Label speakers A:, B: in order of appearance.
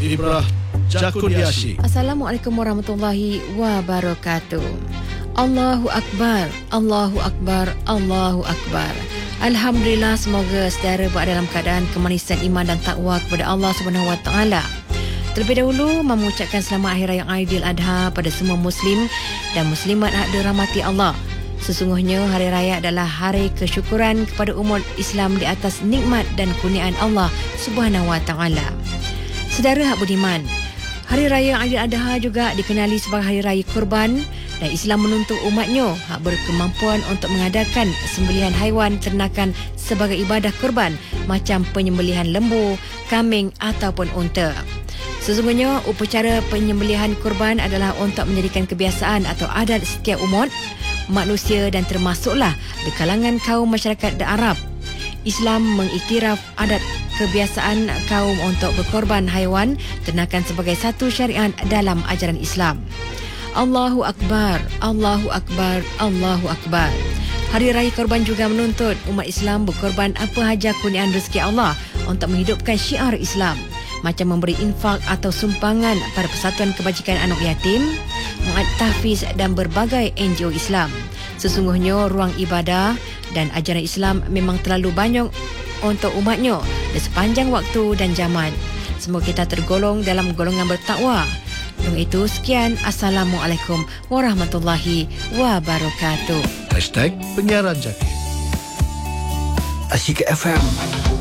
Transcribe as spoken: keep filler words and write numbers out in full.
A: Ibrah Jakurniashi.
B: Assalamualaikum warahmatullahi wabarakatuh. Allahu Akbar, Allahu Akbar, Allahu Akbar. Alhamdulillah, semoga saudara berada dalam keadaan kemanisan iman dan takwa kepada Allah Subhanahu Wa Taala. Terlebih dahulu, mengucapkan selamat Hari Raya Aidiladha pada semua Muslim dan Muslimat yang dirahmati Allah. Sesungguhnya Hari Raya adalah hari kesyukuran kepada umat Islam di atas nikmat dan kurniaan Allah Subhanahu Wa Taala. Saudara hak budiman, Hari Raya Aidiladha juga dikenali sebagai Hari Raya Kurban, dan Islam menuntut umatnya hak berkemampuan untuk mengadakan sembelihan haiwan ternakan sebagai ibadah kurban macam penyembelihan lembu, kambing ataupun unta. Sesungguhnya upacara penyembelihan kurban adalah untuk menjadikan kebiasaan atau adat setiap umat manusia dan termasuklah di kalangan kaum masyarakat Arab. Islam mengiktiraf adat kebiasaan kaum untuk berkorban haiwan ternakan sebagai satu syariat dalam ajaran Islam. Allahu Akbar, Allahu Akbar, Allahu Akbar. Hari Raya Korban juga menuntut umat Islam berkorban apa haja kurniaan rezeki Allah untuk menghidupkan syiar Islam, macam memberi infak atau sumbangan pada Persatuan Kebajikan Anak Yatim, Mu'ad Tahfiz dan berbagai N G O Islam. Sesungguhnya ruang ibadah dan ajaran Islam memang terlalu banyak untuk umatnya di sepanjang waktu dan zaman. Semoga kita tergolong dalam golongan bertakwa. Dengan itu, sekian. Assalamualaikum warahmatullahi wabarakatuh.
A: Hashtag Penyiaran Jaki.
C: Asyik F M